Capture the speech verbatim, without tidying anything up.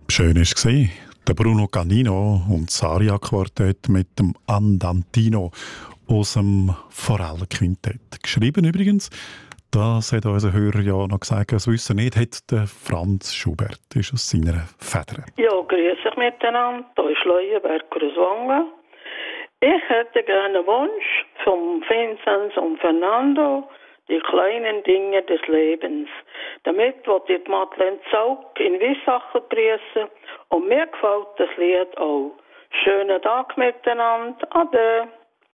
Schön war es. Der Bruno Canino und das Aria-Quartett mit dem Andantino aus dem Forellenquintett. Geschrieben übrigens, das hat unser Hörer ja noch gesagt, das wissen nicht, hat der Franz Schubert, ist aus seiner Feder. Ja, grüß euch miteinander, da ist Leuenberger aus Wangen. Ich hätte gerne einen Wunsch vom Vinzenz und Fernando, die kleinen Dinge des Lebens. Damit wird die Madeleine Zaug in Wissachen grüßen und mir gefällt das Lied auch. Schönen Tag miteinander, ade.